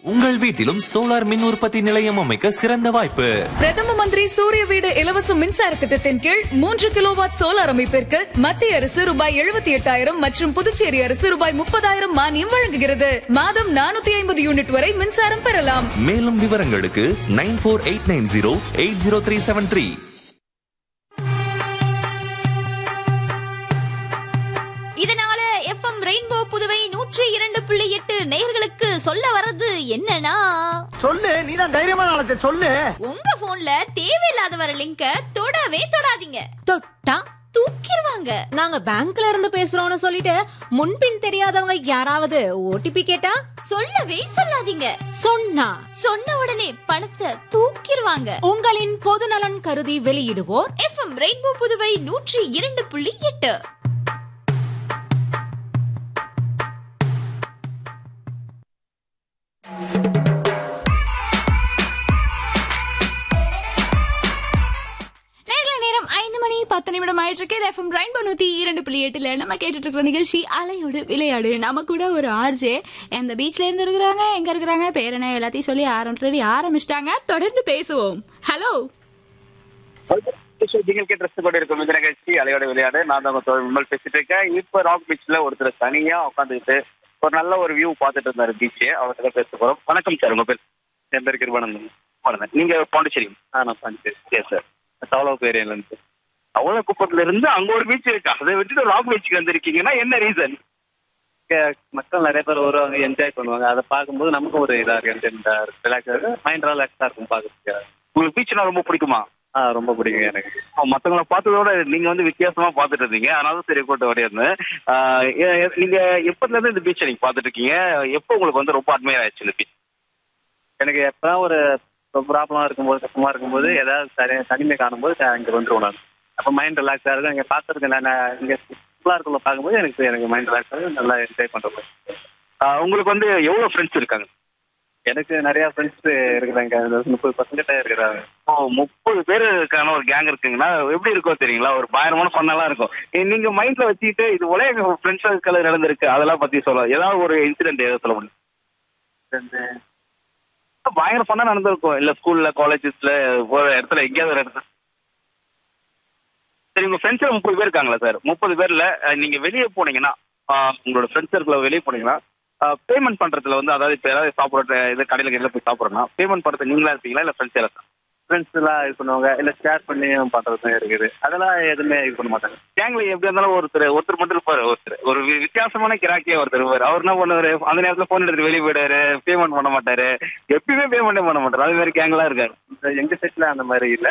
உங்கள் வீட்டிலும் சோலார் மின் உற்பத்தி நிலையம் அமைக்க சிறந்த வாய்ப்பு. பிரதம மந்திரி சூரிய வீடு இலவச மின்சார திட்டத்தின் கீழ் 3 கிலோவாட் சோலார் அமைப்பிற்கு மத்திய அரசு ரூபாய் 78,000 மற்றும் புதுச்சேரி அரசு ரூபாய் 30,000 மானியம் வழங்குகிறது. மாதம் 450 யூனிட் வரை மின்சாரம் பெறலாம். மேலும் விவரங்களுக்கு 9489080373. இதனால எஃப்எம் ரெயின்போ புதுவை 102.8 நேயர்களுக்கு சொல்ல வர்றது என்னன்னா, சொல்லு, நீதான் தைரியமான ஆளத்தை சொல்லு. உங்க போன்ல தேவையில்லாத வர லிங்க தொடவே தொடாதீங்க. தொட்டா தூக்கிடுவாங்க. நாங்க பேங்க்ல இருந்து பேசுறோம்னு சொல்லிட்டு முன்பின் தெரியாதவங்க யாராவது ஓடிபி கேட்டா சொல்லவே சொல்லாதீங்க. சொன்ன உடனே பணத்தை தூக்கிடுவாங்க. உங்களின் பொது நலன் கருதி வெளியிடுவோர் எஃப்எம் ரெயின்போ புதுவை 102.8. நேரம் 5:10 ஆயிட்டு எஃப்எம் ரெயின்போ 102.8ல நம்ம கேட்டுட்டு இருக்கிற நிகழ்ச்சி அலையோடு விளையாடு. நம்ம கூட ஒரு ஆர்ஜே அந்த பீச்ல இருந்து இருக்கிறாங்க. எங்க இருக்கிறாங்க, பேர் என்ன, எல்லாத்தையும் சொல்லி ஆரம்பிச்சிட்டாங்க. தொடர்ந்து பேசுவோம். ஹலோ, நீங்கள் கேட்டு இந்த நிகழ்ச்சி அலையோட விளையாடு. நான் தான் விமல் பேசிட்டு இருக்கேன். இப்ப ராக் பீச்ல ஒருத்தர் தனியா உட்காந்துக்கிட்டு ஒரு நல்ல ஒரு வியூ பார்த்துட்டு இருந்தாரு பீச். அவர்கிட்ட பேச போறோம். வணக்கம் சார், உங்க பேர்? என் பேர் கிருபானந்தன். நீங்க பாண்டிச்சேரி? நான் பாண்டிச்சேரி. Yes sir. தவளவு ஏரியால இருந்து. அவ்வளவு குப்பத்துல இருந்து அங்க ஒரு பீச் இருக்கு, அதை விட்டுட்டு ராக் பீச்சுக்கு வந்திருக்கீங்கன்னா என்ன ரீசன்? மக்கள் நிறைய பேர் வருவாங்க, என்ஜாய் பண்ணுவாங்க. அதை பார்க்கும்போது நமக்கும் ஒரு இதா இருக்கு, ரிலாக்ஸ் ஆகுது, மைண்ட் ரிலாக்ஸா இருக்கும் பார்க்கறதுக்கு. உங்களுக்கு பீச்னா ரொம்ப பிடிக்குமா? ரொம்ப பிடிக்கும் எனக்கு. மற்றவங்களை பார்த்ததோட நீங்க வந்து வித்தியாசமா பார்த்துட்டு இருந்தீங்க, அதனால சரி கூட்ட வரையிருந்தேன். நீங்க எப்பத்துல இருந்து இந்த பீச்சை நீங்க பார்த்துட்டு இருக்கீங்க? எப்போ உங்களுக்கு வந்து ரொம்ப அட்மையர் ஆயிடுச்சு இந்த பீச்? எனக்கு எப்பதான் ஒரு ப்ராப்ளமா இருக்கும்போது, கஷ்டமா இருக்கும்போது, ஏதாவது தனிமை காணும்போது இங்க வந்துருவோம் நான். அப்போ மைண்ட் ரிலாக்ஸா இருக்கும். இங்க பார்த்துருக்கு நான் இங்க ஃபுல்லா இருக்குள்ள பார்க்கும்போது எனக்கு மைண்ட் ரிலாக்ஸ் ஆகுது, நல்லா என்ஜாய் பண்ற மாதிரி. உங்களுக்கு வந்து எவ்வளவு ஃப்ரெண்ட்ஸ் இருக்காங்க? எனக்கு நிறைய ஃப்ரெண்ட்ஸ் இருக்கிறாங்க, 30% இருக்கிறாங்க. 30 பேருக்கான ஒரு கேங் இருக்குங்கன்னா எப்படி இருக்கோ தெரியுங்களா? ஒரு பயங்கரமான ஃபன்னெல்லாம் இருக்கும். நீங்க மைண்ட்ல வச்சுக்கிட்டு இது போல எங்க ஃப்ரெண்ட்ஸ் சர்க்கிள் நடந்திருக்கு அதெல்லாம் பத்தி சொல்லலாம். ஏதாவது ஒரு இன்சிடென்ட் ஏதாவது சொல்ல முடியும்? பயங்கர ஃபன்னா நடந்திருக்கும், இல்ல ஸ்கூல்ல காலேஜஸ்ல ஒரு இடத்துல எங்கேயாவது ஒரு இடத்துல. சரி, உங்க ஃப்ரெண்ட்ஸ்ல 30 பேர் இருக்காங்களா சார்? 30 பேர்ல நீங்க வெளியே போனீங்கன்னா, உங்களோட ஃப்ரெண்ட்ஸ் சர்க்கிள் வெளியே போனீங்கன்னா பேமெண்ட் பண்றதுல வந்து, அதாவது இப்போ ஏதாவது சாப்பிட்ற இது கடையில் போய் சாப்பிட்றோன்னா பேமெண்ட் பண்றது நீங்களா இருப்பீங்களா இல்லை ஃப்ரெண்ட்ஸ் யாரும்? ஃப்ரெண்ட்ஸ் எல்லாம் இது பண்ணுவாங்க, இல்லை ஷேர் பண்ணி பண்றது இருக்குது. அதெல்லாம் எதுவுமே இது பண்ண மாட்டாங்க. கேங்ல எப்படி இருந்தாலும் ஒருத்தர் மட்டும் இருப்பாரு. ஒரு வித்தியாசமான கிராக்கியா ஒருத்தர் இருப்பாரு. அவர் என்ன பண்ணுவாரு, அந்த நேரத்தில் ஃபோன் எடுத்துட்டு வெளியே போயிடுவாரு, பேமெண்ட் பண்ண மாட்டாரு, எப்பயுமே பேமெண்ட்டே பண்ண மாட்டாரு. அது மாதிரி கேங்லாம் இருக்காரு. எங்க செட்ல அந்த மாதிரி இல்லை.